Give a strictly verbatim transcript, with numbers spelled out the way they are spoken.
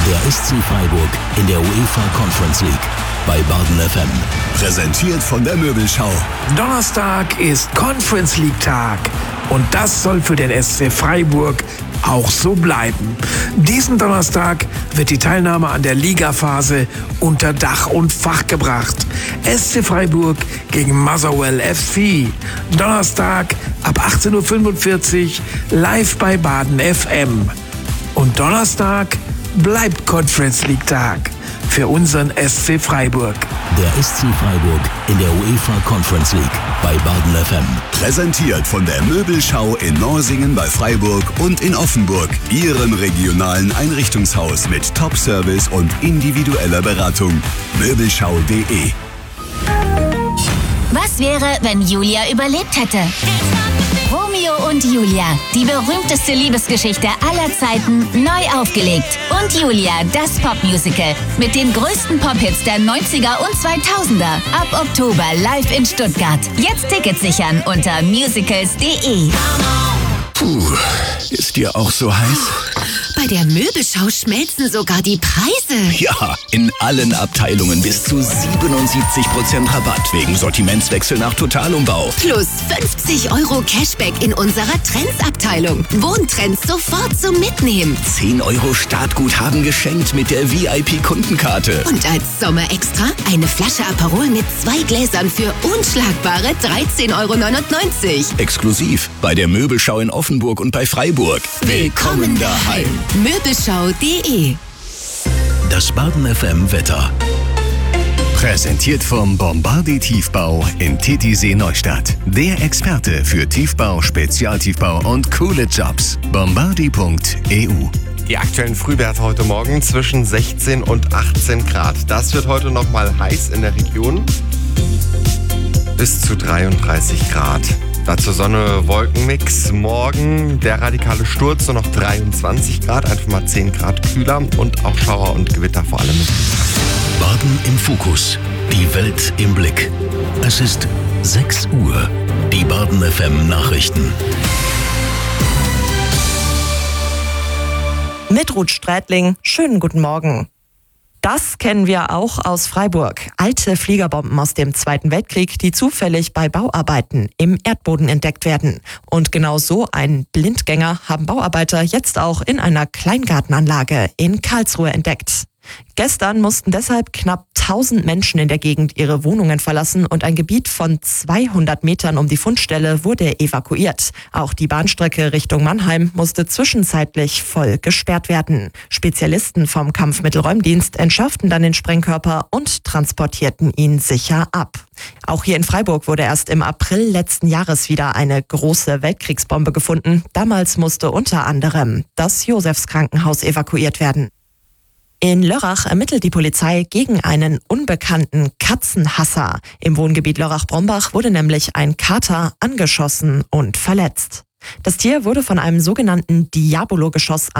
Der S C Freiburg in der UEFA Conference League bei Baden F M. Präsentiert von der Möbelschau. Donnerstag ist Conference League Tag und das soll für den S C Freiburg auch so bleiben. Diesen Donnerstag wird die Teilnahme an der Ligaphase unter Dach und Fach gebracht. S C Freiburg gegen Motherwell F C. Donnerstag ab achtzehn Uhr fünfundvierzig live bei Baden F M. Und Donnerstag bleibt Conference League Tag für unseren S C Freiburg. Der S C Freiburg in der UEFA Conference League bei Baden F M. Präsentiert von der Möbelschau in Norsingen bei Freiburg und in Offenburg. Ihrem regionalen Einrichtungshaus mit Top-Service und individueller Beratung. Möbelschau punkt de. Was wäre, wenn Julia überlebt hätte? Romeo und Julia, die berühmteste Liebesgeschichte aller Zeiten, neu aufgelegt. Und Julia, das Popmusical mit den größten Pop-Hits der neunziger und zweitausender. Ab Oktober live in Stuttgart. Jetzt Tickets sichern unter musicals punkt de. Puh, ist dir auch so heiß? Bei der Möbelschau schmelzen sogar die Preise. Ja, in allen Abteilungen bis zu siebenundsiebzig Prozent Rabatt wegen Sortimentswechsel nach Totalumbau. Plus fünfzig Euro Cashback in unserer Trends-Abteilung. Wohntrends sofort zum Mitnehmen. zehn Euro Startguthaben geschenkt mit der V I P-Kundenkarte. Und als Sommerextra eine Flasche Aperol mit zwei Gläsern für unschlagbare dreizehn Euro neunundneunzig. Exklusiv bei der Möbelschau in Offenburg und bei Freiburg. Willkommen daheim. möbelschau punkt de. Das Baden F M Wetter. Präsentiert vom Bombardier Tiefbau in Titisee Neustadt. Der Experte für Tiefbau, Spezialtiefbau und coole Jobs. bombardier punkt e u. Die aktuellen Frühwerte heute Morgen zwischen sechzehn und achtzehn Grad. Das wird heute noch mal heiß in der Region. Bis zu dreiunddreißig Grad. Dazu Sonne, Wolkenmix. Morgen der radikale Sturz, nur noch dreiundzwanzig Grad, einfach mal zehn Grad kühler und auch Schauer und Gewitter vor allem. Baden im Fokus. Die Welt im Blick. Es ist sechs Uhr. Die Baden F M Nachrichten. Mit Ruth Strätling, schönen guten Morgen. Das kennen wir auch aus Freiburg. Alte Fliegerbomben aus dem Zweiten Weltkrieg, die zufällig bei Bauarbeiten im Erdboden entdeckt werden. Und genau so einen Blindgänger haben Bauarbeiter jetzt auch in einer Kleingartenanlage in Karlsruhe entdeckt. Gestern mussten deshalb knapp tausend Menschen in der Gegend ihre Wohnungen verlassen und ein Gebiet von zweihundert Metern um die Fundstelle wurde evakuiert. Auch die Bahnstrecke Richtung Mannheim musste zwischenzeitlich voll gesperrt werden. Spezialisten vom Kampfmittelräumdienst entschärften dann den Sprengkörper und transportierten ihn sicher ab. Auch hier in Freiburg wurde erst im April letzten Jahres wieder eine große Weltkriegsbombe gefunden. Damals musste unter anderem das Josefskrankenhaus evakuiert werden. In Lörrach ermittelt die Polizei gegen einen unbekannten Katzenhasser. Im Wohngebiet Lörrach-Brombach wurde nämlich ein Kater angeschossen und verletzt. Das Tier wurde von einem sogenannten Diabolo-Geschoss